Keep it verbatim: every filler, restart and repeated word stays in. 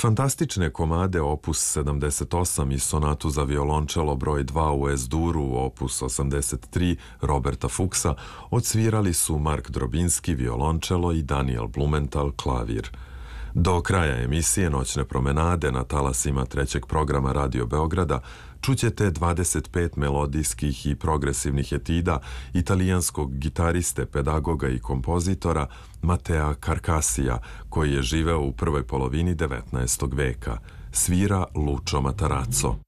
Fantastične komade opus sedamdeset osam i sonatu za violončelo broj dva u Es-duru opus osamdeset tri Roberta Fuchsa odsvirali su Mark Drobinski violončelo i Daniel Blumenthal klavir. Do kraja emisije Noćne promenade na talasima trećeg programa Radio Beograda čućete dvadeset pet melodijskih i progresivnih etida italijanskog gitariste, pedagoga i kompozitora Matea Carcassija, koji je živeo u prvoj polovini devetnaestog veka. Svira Lucio Matarazzo.